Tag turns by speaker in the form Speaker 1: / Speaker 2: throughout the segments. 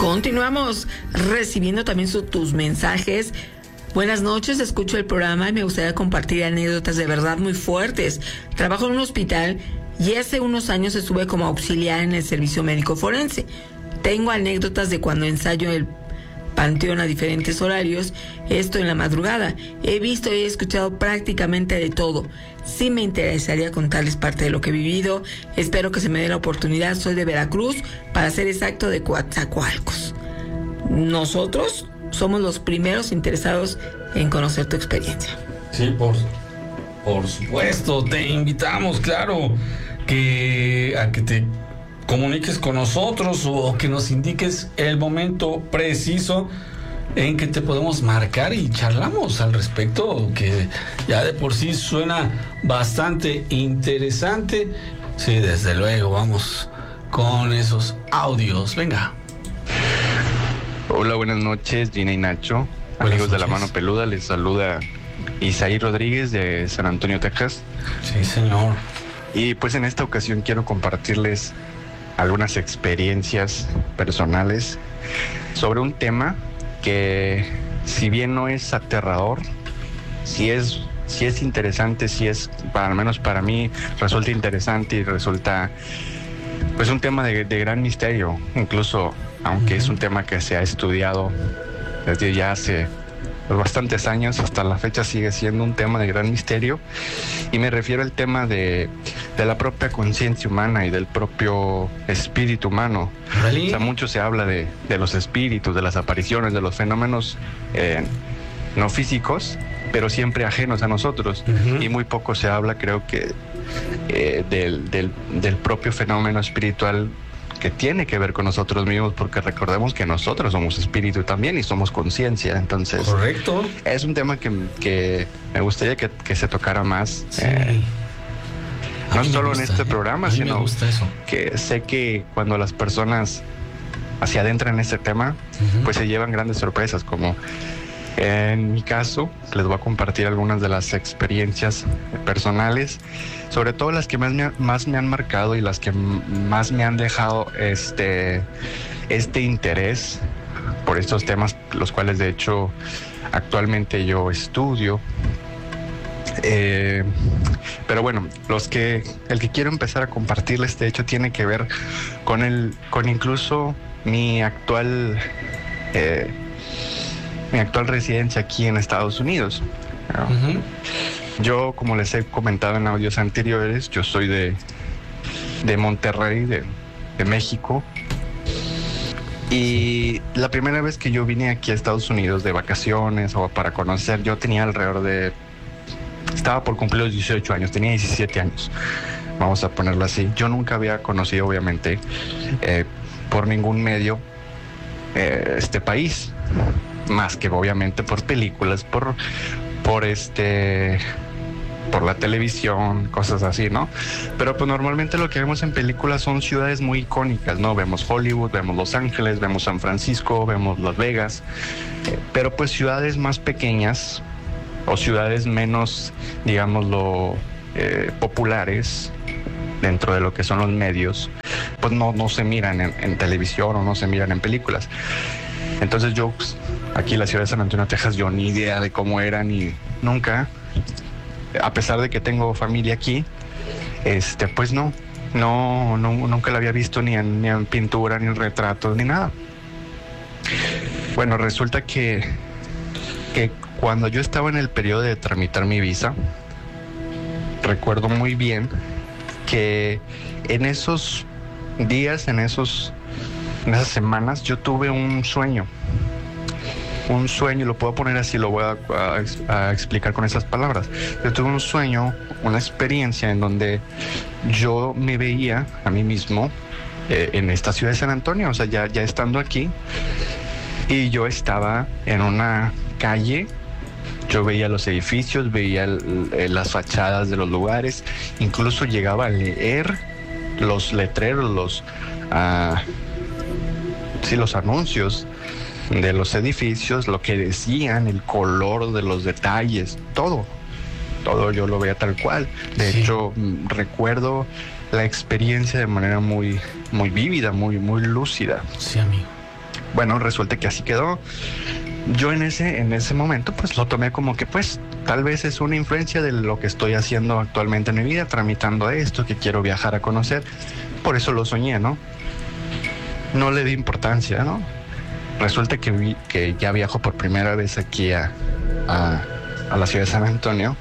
Speaker 1: Continuamos recibiendo también tus mensajes. Buenas noches, escucho el programa y me gustaría compartir anécdotas de verdad muy fuertes. Trabajo en un hospital y hace unos años estuve como auxiliar en el servicio médico forense. Tengo anécdotas de cuando ensayo el panteón a diferentes horarios, esto en la madrugada. He visto y he escuchado prácticamente de todo. Sí me interesaría contarles parte de lo que he vivido. Espero que se me dé la oportunidad. Soy de Veracruz, para ser exacto, de Coatzacoalcos. Nosotros somos los primeros interesados en conocer tu experiencia.
Speaker 2: Sí, por supuesto, te invitamos, claro, a que te comuniques con nosotros o que nos indiques el momento preciso en que te podemos marcar y charlamos al respecto, que ya de por sí suena bastante interesante. Sí, desde luego, vamos con esos audios. Venga.
Speaker 3: Hola, buenas noches, Gina y Nacho. Amigos de La Mano Peluda, les saluda Isaí Rodríguez de San Antonio, Texas.
Speaker 2: Sí, señor.
Speaker 3: Y pues en esta ocasión quiero compartirles algunas experiencias personales sobre un tema que, si bien no es aterrador, sí es interesante, sí es, al menos para mí, resulta interesante y resulta pues un tema de gran misterio, incluso aunque es un tema que se ha estudiado desde ya hace bastantes años, hasta la fecha sigue siendo un tema de gran misterio, y me refiero al tema de la propia conciencia humana y del propio espíritu humano.
Speaker 2: ¿Really?
Speaker 3: O sea, mucho se habla de los espíritus, de las apariciones, de los fenómenos no físicos, pero siempre ajenos a nosotros. Y muy poco se habla, creo que, del propio fenómeno espiritual que tiene que ver con nosotros mismos, porque recordemos que nosotros somos espíritu también y somos conciencia. Entonces,
Speaker 2: correcto,
Speaker 3: es un tema que me gustaría que se tocara más.
Speaker 2: Sí.
Speaker 3: No solo en este programa, sino
Speaker 2: eso.
Speaker 3: Que sé que cuando las personas se adentran en este tema, pues se llevan grandes sorpresas, como en mi caso. Les voy a compartir algunas de las experiencias personales, sobre todo las que más me han marcado y las que más me han dejado este interés por estos temas, los cuales de hecho actualmente yo estudio. Pero bueno, el que quiero empezar a compartirles, de hecho, tiene que ver con incluso mi actual residencia aquí en Estados Unidos. Yo, como les he comentado en audios anteriores, yo soy de Monterrey, de México. Y la primera vez que yo vine aquí a Estados Unidos de vacaciones o para conocer, yo tenía estaba por cumplir los 18 años, tenía 17 años, vamos a ponerlo así. Yo nunca había conocido, obviamente, por ningún medio este país, más que obviamente por películas, por la televisión, cosas así, ¿no? Pero pues normalmente lo que vemos en películas son ciudades muy icónicas, ¿no? Vemos Hollywood, vemos Los Ángeles, vemos San Francisco, vemos Las Vegas, pero pues ciudades más pequeñas o ciudades menos, digámoslo, populares dentro de lo que son los medios, pues no se miran en televisión o no se miran en películas. Entonces yo, pues, aquí en la ciudad de San Antonio, Texas, yo ni idea de cómo era, ni nunca, a pesar de que tengo familia aquí, pues nunca la había visto ni en pintura, ni en retratos, ni nada. Bueno, resulta que cuando yo estaba en el periodo de tramitar mi visa, recuerdo muy bien que en esos días, en esas semanas, yo tuve un sueño, lo puedo poner así, lo voy a explicar con esas palabras. Yo tuve un sueño, una experiencia en donde yo me veía a mí mismo en esta ciudad de San Antonio, o sea, ya estando aquí, y yo estaba en una calle. Yo veía los edificios, veía las fachadas de los lugares, incluso llegaba a leer los letreros, los anuncios de los edificios, lo que decían, el color de los detalles, todo yo lo veía tal cual. De hecho, recuerdo la experiencia de manera muy, muy vívida, muy, muy lúcida.
Speaker 2: Sí, amigo.
Speaker 3: Bueno, resulta que así quedó. Yo en ese momento pues lo tomé como que pues tal vez es una influencia de lo que estoy haciendo actualmente en mi vida, tramitando esto, que quiero viajar a conocer. Por eso lo soñé, ¿no? No le di importancia, ¿no? Resulta que ya viajo por primera vez aquí a la ciudad de San Antonio.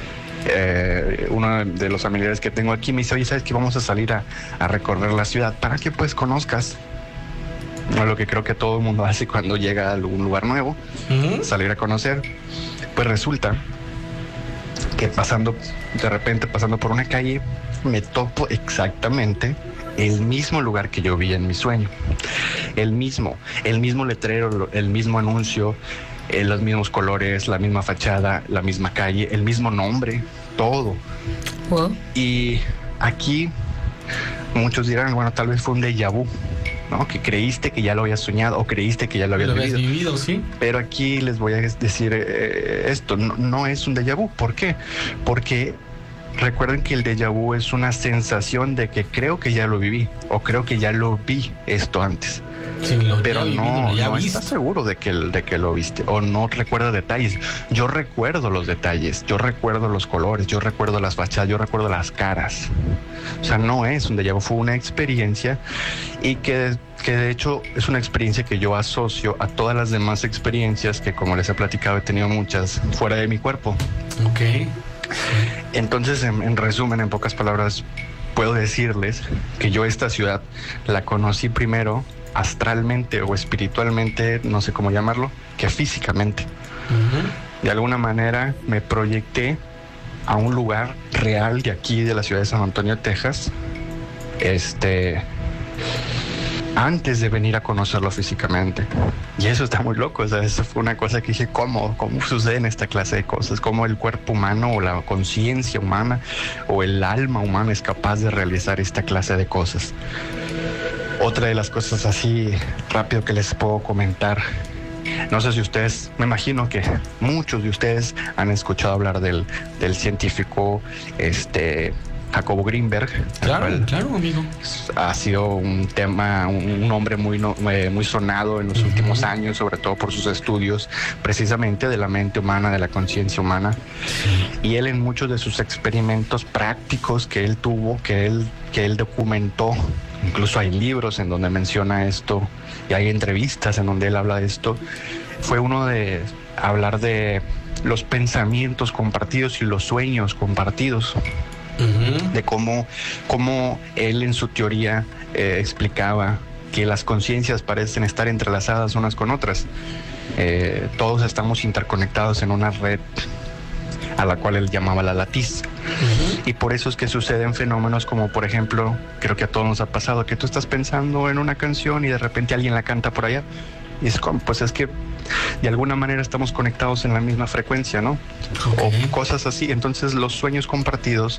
Speaker 3: Uno de los familiares que tengo aquí me dice, oye, ¿sabes que vamos a salir a recorrer la ciudad para que pues conozcas? Lo que creo que todo el mundo hace cuando llega a algún lugar nuevo, salir a conocer. Pues resulta que de repente pasando por una calle, me topo exactamente el mismo lugar que yo vi en mi sueño. El mismo letrero, el mismo anuncio, los mismos colores, la misma fachada, la misma calle, el mismo nombre, todo.
Speaker 1: Wow.
Speaker 3: Y aquí muchos dirán, bueno, tal vez fue un déjà vu, ¿no? Que creíste que ya lo habías soñado o creíste que ya lo habías vivido.
Speaker 2: Sí.
Speaker 3: Pero aquí les voy a decir esto, no es un déjà vu. ¿Por qué? Porque recuerden que el déjà vu es una sensación de que creo que ya lo viví o creo que ya lo vi esto antes.
Speaker 2: Sí,
Speaker 3: pero no estás seguro de que lo viste o no recuerda detalles. Yo recuerdo los detalles, yo recuerdo los colores, yo recuerdo las fachadas, yo recuerdo las caras. O sea, no es un déjà vu, fue una experiencia y que de hecho es una experiencia que yo asocio a todas las demás experiencias que, como les he platicado, he tenido muchas fuera de mi cuerpo.
Speaker 2: Ok.
Speaker 3: Entonces, en resumen, en pocas palabras, puedo decirles que yo esta ciudad la conocí primero astralmente o espiritualmente, no sé cómo llamarlo, que físicamente. De alguna manera me proyecté a un lugar real de aquí, de la ciudad de San Antonio, Texas, antes de venir a conocerlo físicamente. Y eso está muy loco, o sea, eso fue una cosa que dije, ¿cómo suceden esta clase de cosas? ¿Cómo el cuerpo humano o la conciencia humana o el alma humana es capaz de realizar esta clase de cosas? Otra de las cosas así rápido que les puedo comentar, no sé si ustedes, me imagino que muchos de ustedes han escuchado hablar del científico Jacobo Greenberg.
Speaker 2: Claro, amigo.
Speaker 3: Ha sido un tema, un hombre muy sonado en los últimos años, sobre todo por sus estudios precisamente de la mente humana, de la conciencia humana. Y él, en muchos de sus experimentos prácticos que él tuvo, que él documentó, incluso hay libros en donde menciona esto y hay entrevistas en donde él habla de esto, fue uno de hablar de los pensamientos compartidos y los sueños compartidos. De cómo él en su teoría explicaba que las conciencias parecen estar entrelazadas unas con otras. Todos estamos interconectados en una red a la cual él llamaba la latiz. Y por eso es que suceden fenómenos como, por ejemplo, creo que a todos nos ha pasado que tú estás pensando en una canción y de repente alguien la canta por allá. Y es como, pues es que de alguna manera estamos conectados en la misma frecuencia, ¿no? Okay. O cosas así. Entonces los sueños compartidos,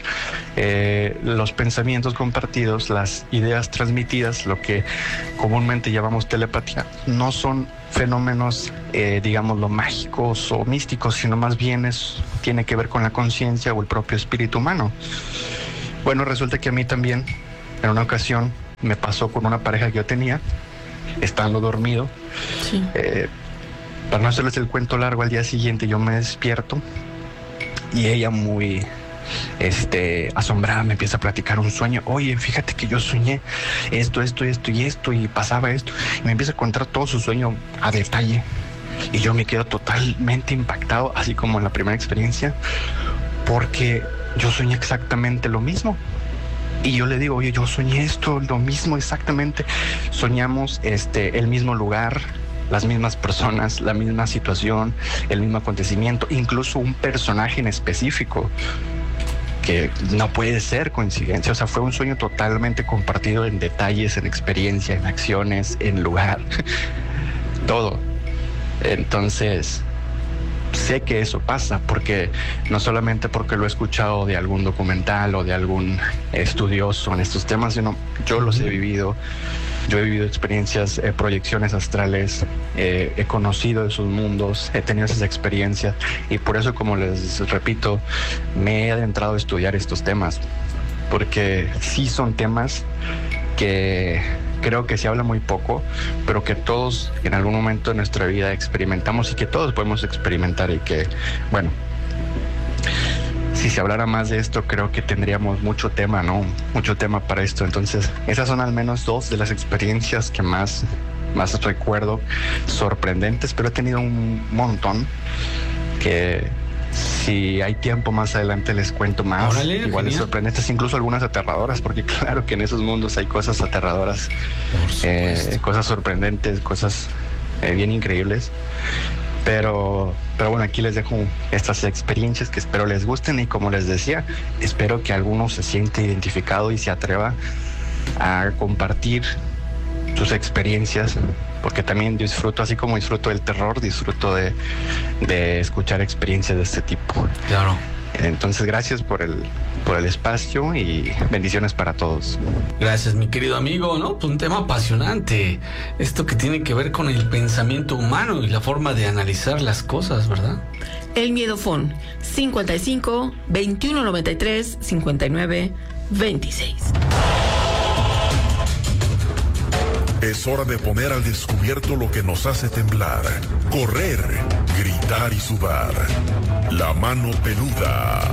Speaker 3: los pensamientos compartidos, las ideas transmitidas, lo que comúnmente llamamos telepatía, no son fenómenos, digámoslo, mágicos o místicos, sino más bien tiene que ver con la conciencia o el propio espíritu humano. Bueno, resulta que a mí también, en una ocasión, me pasó con una pareja que yo tenía, estando dormido. Sí. Para no hacerles el cuento largo, al día siguiente yo me despierto y ella muy asombrada me empieza a platicar un sueño. Oye, fíjate que yo soñé esto y pasaba esto, y me empieza a contar todo su sueño a detalle y yo me quedo totalmente impactado, así como en la primera experiencia, porque yo soñé exactamente lo mismo. Y yo le digo, oye, yo soñé esto, lo mismo exactamente. Soñamos el mismo lugar, las mismas personas, la misma situación, el mismo acontecimiento, incluso un personaje en específico, que no puede ser coincidencia. O sea, fue un sueño totalmente compartido en detalles, en experiencia, en acciones, en lugar, todo. Entonces, sé que eso pasa, porque no solamente porque lo he escuchado de algún documental o de algún estudioso en estos temas, sino yo los he vivido. Yo he vivido experiencias, proyecciones astrales, he conocido esos mundos, he tenido esas experiencias, y por eso, como les repito, me he adentrado a estudiar estos temas, porque sí son temas que creo que se habla muy poco, pero que todos en algún momento de nuestra vida experimentamos y que todos podemos experimentar y que, bueno, si se hablara más de esto, creo que tendríamos mucho tema, ¿no? Mucho tema para esto. Entonces, esas son al menos 2 de las experiencias que más recuerdo, sorprendentes, pero he tenido un montón que si hay tiempo más adelante les cuento más.
Speaker 2: Órale,
Speaker 3: igual es sorprendentes, incluso algunas aterradoras, porque claro que en esos mundos hay cosas aterradoras, cosas sorprendentes, cosas bien increíbles. Pero bueno, aquí les dejo estas experiencias que espero les gusten y como les decía, espero que alguno se siente identificado y se atreva a compartir sus experiencias, porque también disfruto, así como disfruto del terror, disfruto de escuchar experiencias de este tipo.
Speaker 2: Claro.
Speaker 3: Entonces, gracias por el espacio y bendiciones para todos.
Speaker 2: Gracias, mi querido amigo, ¿no? Pues un tema apasionante. Esto que tiene que ver con el pensamiento humano y la forma de analizar las cosas, ¿verdad?
Speaker 1: El Miedofón, 55 21 93 59 26.
Speaker 4: Es hora de poner al descubierto lo que nos hace temblar, correr, gritar y sudar. La mano peluda.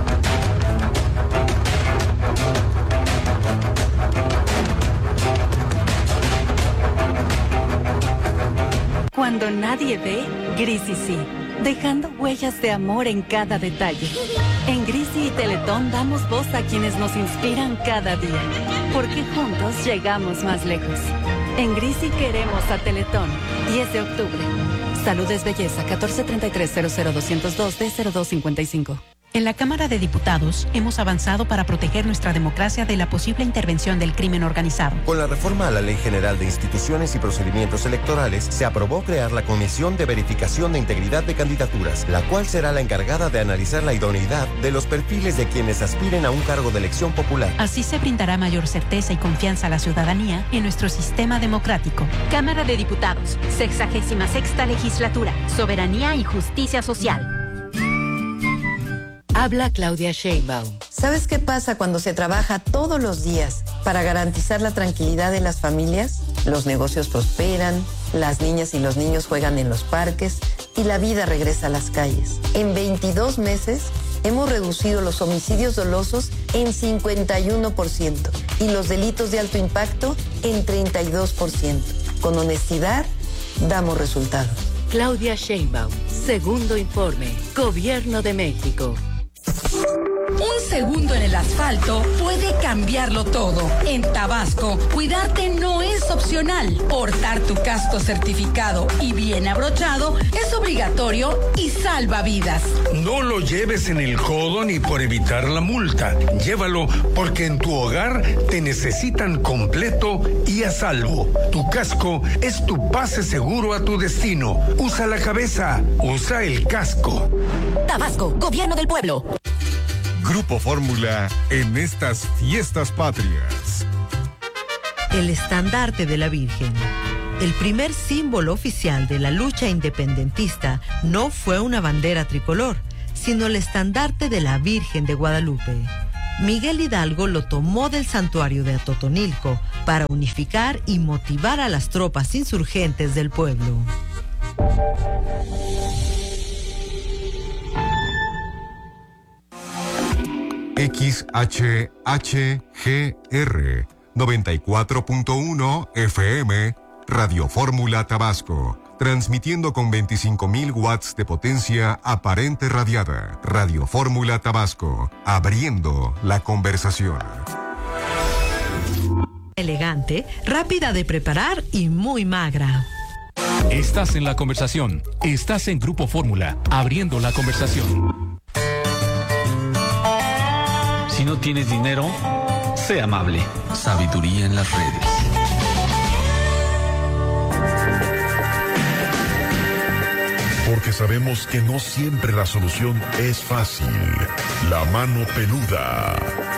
Speaker 5: Cuando nadie ve, Grisi sí, dejando huellas de amor en cada detalle. En Grisi y Teletón damos voz a quienes nos inspiran cada día, porque juntos llegamos más lejos. En Grisi queremos a Teletón. 10 de octubre. Salud es belleza. 1433-00202-D0255.
Speaker 6: En la Cámara de Diputados hemos avanzado para proteger nuestra democracia de la posible intervención del crimen organizado.
Speaker 7: Con la reforma a la Ley General de Instituciones y Procedimientos Electorales, se aprobó crear la Comisión de Verificación de Integridad de Candidaturas, la cual será la encargada de analizar la idoneidad de los perfiles de quienes aspiren a un cargo de elección popular.
Speaker 6: Así se brindará mayor certeza y confianza a la ciudadanía en nuestro sistema democrático.
Speaker 8: Cámara de Diputados, 66ª Legislatura, Soberanía y Justicia Social.
Speaker 9: Habla Claudia Sheinbaum.
Speaker 10: ¿Sabes qué pasa cuando se trabaja todos los días para garantizar la tranquilidad de las familias? Los negocios prosperan, las niñas y los niños juegan en los parques y la vida regresa a las calles. En 22 meses hemos reducido los homicidios dolosos en 51% y los delitos de alto impacto en 32%. Con honestidad, damos resultados.
Speaker 9: Claudia Sheinbaum, segundo informe, Gobierno de México.
Speaker 11: Un segundo en el asfalto puede cambiarlo todo. En Tabasco, cuidarte no es opcional. Portar tu casco certificado y bien abrochado es obligatorio y salva vidas.
Speaker 12: No lo lleves en el codo ni por evitar la multa. Llévalo porque en tu hogar te necesitan completo y a salvo. Tu casco es tu pase seguro a tu destino. Usa la cabeza, usa el casco.
Speaker 11: Tabasco, Gobierno del Pueblo.
Speaker 4: Grupo Fórmula en estas fiestas patrias.
Speaker 13: El estandarte de la Virgen. El primer símbolo oficial de la lucha independentista no fue una bandera tricolor, sino el estandarte de la Virgen de Guadalupe. Miguel Hidalgo lo tomó del santuario de Atotonilco para unificar y motivar a las tropas insurgentes del pueblo.
Speaker 4: XHHGR 94.1 FM Radio Fórmula Tabasco, transmitiendo con 25,000 watts de potencia aparente radiada. Radio Fórmula Tabasco, abriendo la conversación.
Speaker 13: Elegante, rápida de preparar y muy magra.
Speaker 14: Estás en la conversación. Estás en Grupo Fórmula, abriendo la conversación.
Speaker 2: Si no tienes dinero, sé amable. Sabiduría en las redes.
Speaker 4: Porque sabemos que no siempre la solución es fácil. La mano peluda.